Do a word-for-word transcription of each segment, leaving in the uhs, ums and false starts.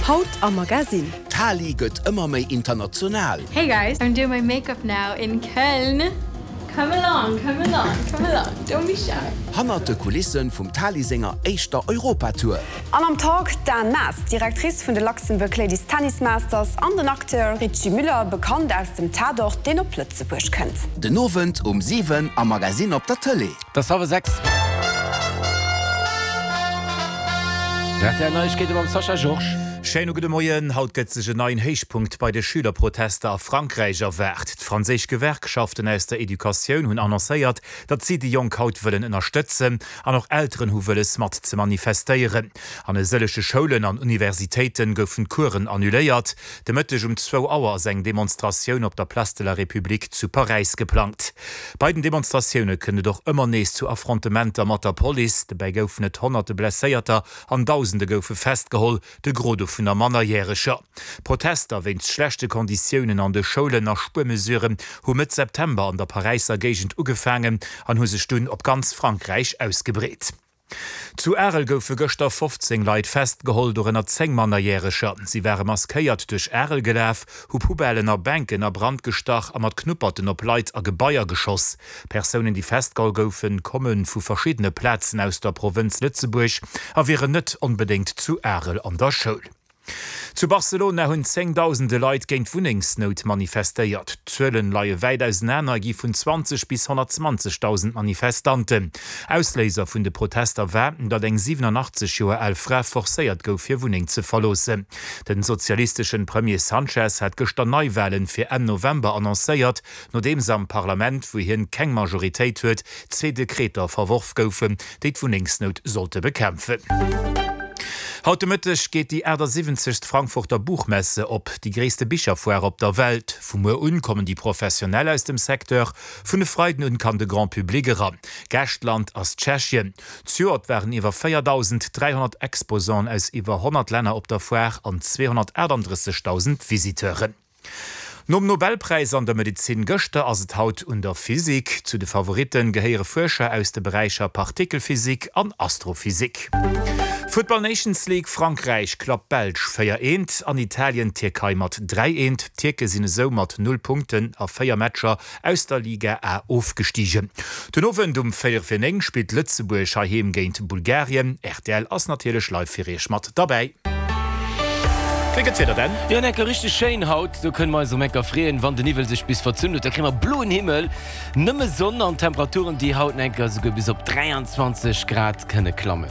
Haut am Magazin. Tali gëtt immer méi international. Hey guys, I'm doing my makeup now in Köln. Come along, come along, come along. Don't be shy. Hannerte Kulissen vum Talisänger éischter Europatour. An am Tag Dan Nass, Direktrice vun de Luxemburg Ladies Tennis Masters, an den Akteur Richie Müller, bekannt aus dem Tatort, den op Plötzebusch kennt. Den Novent um sieben am Magazin op der Tele. Das habe sechs. Der Neuigkeit über Sascha Georges. Schönen guten Morgen. Haut gëtt sech neuen Heichpunkt bei de Schülerprotester a Frankreich erwert. D'Franzéisch Gewerkschaften aus der Education hunn annoncéiert, dat sie die Jong Haut wëllen ënnerstëtzen, an noch Ären hu wëlle smart ze manifestéieren. An e sëllesche Scholen an Universitäten goufen Kuren annuléiert. De mëttech um zwei Auer seg Demonstrationun op der Place de la République zu Paris geplant. Beiden Demonstrationune kënne doch ëmmer nees zu Affrontementer mat der Police, debei goufen net hunderte Blesséierter an Tausende goufe festgeholl, de Grodo vun der Mannerjährescher. Protester wenn's schlechte Konditionen an de Scholen nach Spurmesuren hu mit September an der Pariser Gegend ugefangen an huse Stunden op ganz Frankreich ausgebret. Zu Ärel goufe Göster fünfzehn Leiit festgeholt durch ennner zehn Mannerjährescher. Sie wäre maskeiert durch Ärel geläf, hu Pubellener Bänken a Brand gestach, a mat knupperten op Leiit a Gebaier geschoss. Personen, die festgeholt goufen, kommen vu verschiedene Plätzen aus der Provinz Lützeburg, a wären net unbedingt zu Ärel an der Schule. Zu Barcelona hunn zehntausende Leiit géint Wuningsnot manifestéiert. Zëllen laie weit aus Energie vun zwanzig bis hundertzwanzigtausend Manifestanten. Ausléser vun de Protester wärten, dat eng siebenundachtzig Joer el Frä forcéiert gouf fir Wuning ze verlosen. Den sozialistischen Premier Sanchez hat gestern Neuwahlen fir Ende November annoncéiert, no dem sam Parlament, wo hin keng Majoritéit huet, zwei Dekreter verworf goufen, déi d'Wuningsnot sollte bekämpfen. Heute Mittag geht die Ä siebzig Frankfurter Buchmesse op, die größte Bischofoire op der Welt. Vom Un kommen die Professionelle aus dem Sektor, von den Freuden und kann de Grand Public ran. Gästland aus Tschechien. Zuort werden über viertausenddreihundert Exposanten aus über hundert Länder op der Foire an zweihunderteinunddreißigtausend Visiteuren. Nom Nobelpreis an der Medizin Göchte as et Haut und der Physik. Zu de Favoriten geheere Forscher aus de Bereicher Partikelphysik an Astrophysik. Football Nations League Frankreich klappt Belg feier eent, an Italien Türkei mat drei eent, Türke sinne so mat null Punkten a feier Matscher aus der Liga A aufgestiegen. Den Owen um feier fir eng spielt Lützeburg heim géint Bulgarien, R T L ass natürlichch live fir mat dabei. Denn? Ja, necke richtig Schein haut, du können mal so mecker freeen, wann der Nivel sich bis verzündet, da kriegen wir blauen Himmel, nimme Sonne und Temperaturen, die haut necke sogar bis auf dreiundzwanzig Grad können klammen.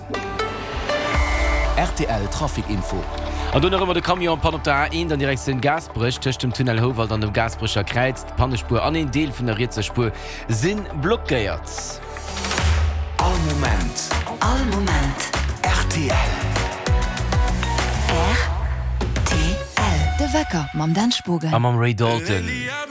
R T L Trafikinfo. Und dann immer der Kamion pan op der A eins, dann direkt den Gasbrüch, töcht dem Tunnel Howald an dem Gasbrücher kreizt, Pannespur an den Deel von der Ritzelspur sind blockiert. All Moment. All Moment. R T L. R T L. De Wecker, mam Dan Spugen. Am am Ray Dalton.